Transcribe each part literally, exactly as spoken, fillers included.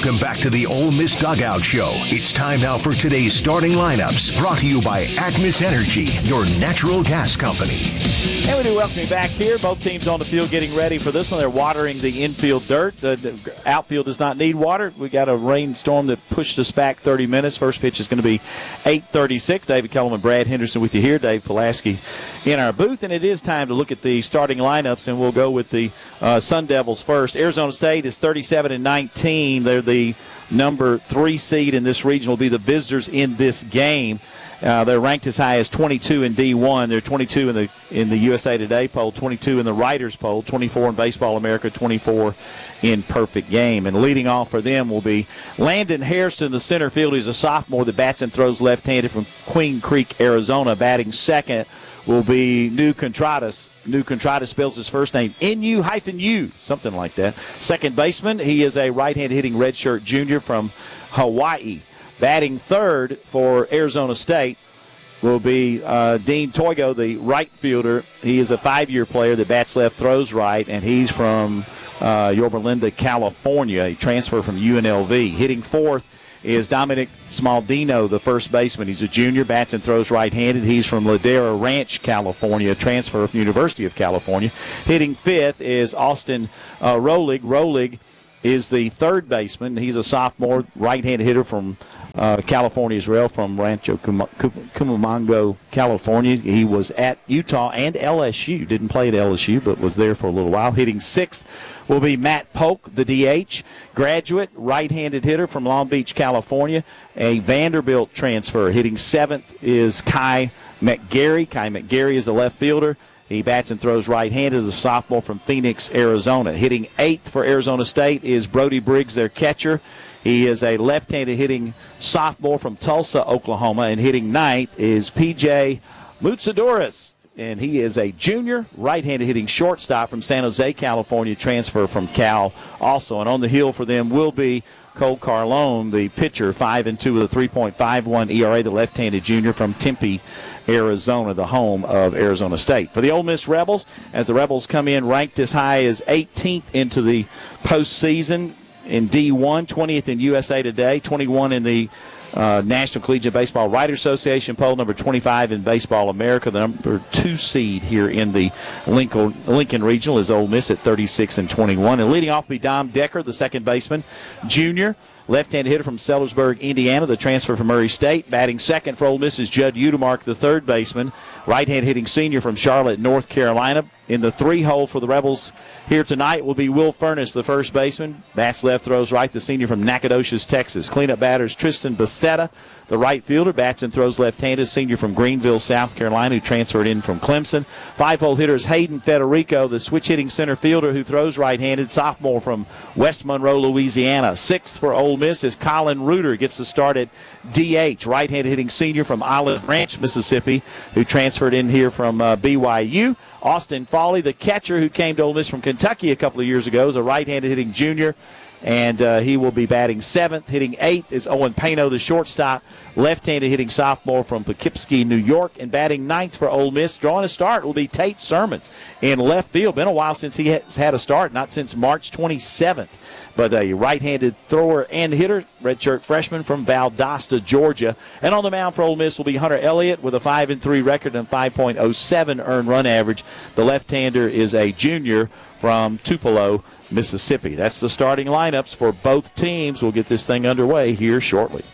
Welcome back to the Ole Miss Dugout Show. It's time now for today's starting lineups, brought to you by Atmos Energy, your natural gas company. And we do welcome you back here. Both teams on the field getting ready for this one. They're watering the infield dirt. The, the outfield does not need water. We got a rainstorm that pushed us back thirty minutes. First pitch is going to be eight thirty-six. David Kellum and Brad Henderson with you here. Dave Pulaski in our booth. And it is time to look at the starting lineups, and we'll go with the uh, Sun Devils first. Arizona State is thirty-seven and nineteen. They're the number three seed in this region. Will be the visitors in this game. Uh, they're ranked as high as twenty-two in D one. They're twenty-two in the in the U S A Today poll, twenty-two in the Writers poll, twenty-four in Baseball America, twenty-four in Perfect Game. And leading off for them will be Landon Harrison, the center fielder. He's a sophomore that bats and throws left-handed from Queen Creek, Arizona. Batting second will be New Contreras. New Contreras spells his first name N U hyphen U, something like that. Second baseman, he is a right-handed hitting redshirt junior from Hawaii. Batting third for Arizona State will be uh, Dean Toigo, the right fielder. He is a five-year player that bats left, throws right, and he's from uh, Yorba Linda, California. He transferred from U N L V. Hitting fourth is Dominic Smaldino, the first baseman. He's a junior, bats and throws right-handed. He's from Ladera Ranch, California, transfer from University of California. Hitting fifth is Austin uh, Rolig. Rolig is the third baseman. He's a sophomore, right-handed hitter from uh, California as well, from Rancho Cum- Cum- Cucamonga, California. He was at Utah and L S U. Didn't play at L S U, but was there for a little while. Hitting sixth will be Matt Polk, the D H, graduate, right-handed hitter from Long Beach, California, a Vanderbilt transfer. Hitting seventh is Kai McGarry. Kai McGarry is the left fielder. He bats and throws right-handed as a sophomore from Phoenix, Arizona. Hitting eighth for Arizona State is Brody Briggs, their catcher. He is a left-handed hitting sophomore from Tulsa, Oklahoma. And hitting ninth is P J Moutsadoris, and he is a junior, right-handed hitting shortstop from San Jose, California, transfer from Cal also. And on the hill for them will be Cole Carlone, the pitcher, five and two with a three point five one E R A, the left-handed junior from Tempe, Arizona, the home of Arizona State. For the Ole Miss Rebels, as the Rebels come in ranked as high as eighteenth into the postseason in D one, twentieth in U S A Today, twenty-one in the uh, National Collegiate Baseball Writers Association poll, number twenty-five in Baseball America. The number two seed here in the Lincoln, Lincoln Regional is Ole Miss at thirty-six and twenty-one. And leading off will be Dom Decker, the second baseman, junior. Left-handed hitter from Sellersburg, Indiana, the transfer from Murray State. Batting second for Ole Miss is Judd Udemark, the third baseman. Right-hand hitting senior from Charlotte, North Carolina. In the three-hole for the Rebels here tonight will be Will Furness, the first baseman. Bats left, throws right, the senior from Nacogdoches, Texas. Cleanup batters Tristan Becerra, the right fielder. Bats and throws left-handed, senior from Greenville, South Carolina, who transferred in from Clemson. Five-hole hitter is Hayden Federico, the switch-hitting center fielder who throws right-handed, sophomore from West Monroe, Louisiana. Sixth for Ole Miss is Colin Reuter, gets the start at D H, right-handed hitting senior from Olive Branch, Mississippi, who transferred in here from uh, B Y U. Austin Foley, the catcher who came to Ole Miss from Kentucky a couple of years ago, is a right-handed hitting junior, and uh, he will be batting seventh. Hitting eighth is Owen Pano, the shortstop, left-handed hitting sophomore from Poughkeepsie, New York. And batting ninth for Ole Miss, drawing a start, will be Tate Sermons in left field. Been a while since he has had a start, not since March twenty-seventh. But a right-handed thrower and hitter, redshirt freshman from Valdosta, Georgia. And on the mound for Ole Miss will be Hunter Elliott with a five and three record and five point oh seven earned run average. The left-hander is a junior from Tupelo, Mississippi. That's the starting lineups for both teams. We'll get this thing underway here shortly.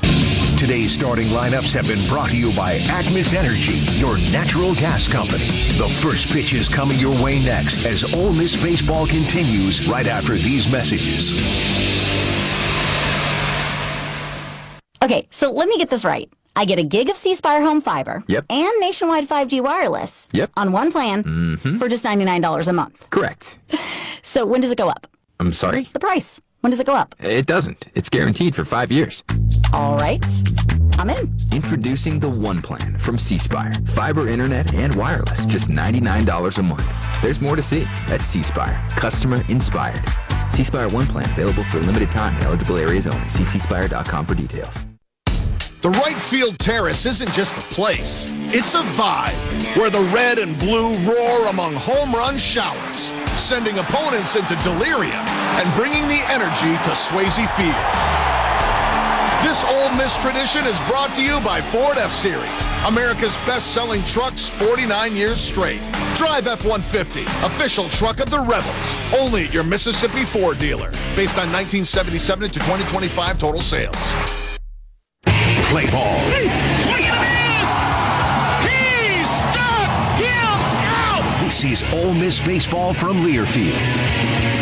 Today's starting lineups have been brought to you by Atmos Energy, your natural gas company. The first pitch is coming your way next as Ole Miss baseball continues right after these messages. Okay, so let me get this right. I get a gig of C Spire home fiber Yep. and nationwide five G wireless Yep. on one plan Mm-hmm. for just ninety-nine dollars a month. Correct. So when does it go up? I'm sorry? The price. When does it go up? It doesn't. It's guaranteed for five years. All right. I'm in. Introducing the One Plan from C Spire. Fiber, internet, and wireless. Just ninety-nine dollars a month. There's more to see at C Spire. Customer inspired. C Spire One Plan available for a limited time in eligible areas only. See c spire dot com for details. The right field terrace isn't just a place. It's a vibe where the red and blue roar among home run showers. sending opponents into delirium and bringing the energy to Swayze Field. This Ole Miss tradition is brought to you by Ford F-Series, America's best-selling trucks forty-nine years straight. Drive F one fifty, official truck of the Rebels, only at your Mississippi Ford dealer, based on nineteen seventy-seven to twenty twenty-five total sales. Play ball. Hey, swing and a miss! He struck him out! This is Ole Miss baseball from Learfield.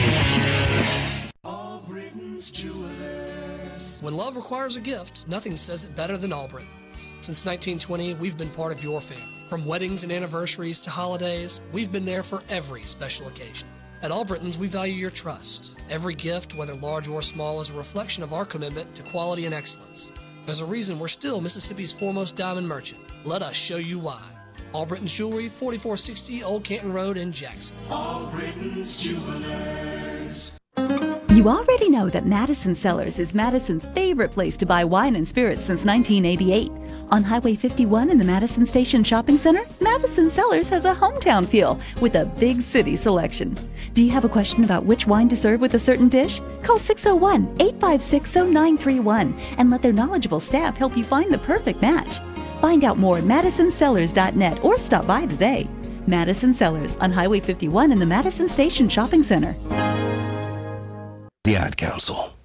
When love requires a gift, nothing says it better than Albritton's. Since nineteen twenty, we've been part of your family. From weddings and anniversaries to holidays, we've been there for every special occasion. At Albritton's, we value your trust. Every gift, whether large or small, is a reflection of our commitment to quality and excellence. There's a reason we're still Mississippi's foremost diamond merchant. Let us show you why. Albritton's Jewelry, forty-four sixty Old Canton Road in Jackson. Albritton's Jewelers. You already know that Madison Cellars is Madison's favorite place to buy wine and spirits since nineteen eighty-eight. On Highway fifty-one in the Madison Station Shopping Center, Madison Cellars has a hometown feel with a big city selection. Do you have a question about which wine to serve with a certain dish? Call six oh one, eight five six, oh nine three one and let their knowledgeable staff help you find the perfect match. Find out more at madison cellars dot net or stop by today. Madison Cellars on Highway fifty-one in the Madison Station Shopping Center. The Ad Council.